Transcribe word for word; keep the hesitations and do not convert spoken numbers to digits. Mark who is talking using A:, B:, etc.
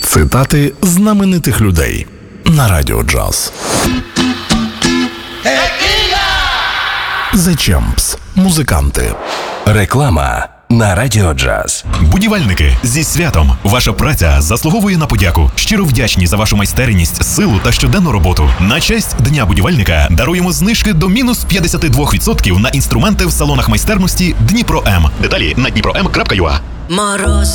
A: Цитати знаменитих людей на Радіо Джаз. The Champs. Музиканти.
B: Реклама на Радіо Джаз.
C: Будівельники, зі святом! Ваша праця заслуговує на подяку. Щиро вдячні за вашу майстерність, силу та щоденну роботу. На честь Дня будівельника даруємо знижки до мінус п'ятдесят два відсотки на інструменти в салонах майстерності Дніпро М. Деталі на дніпро ем крапка ю а.
D: Мороз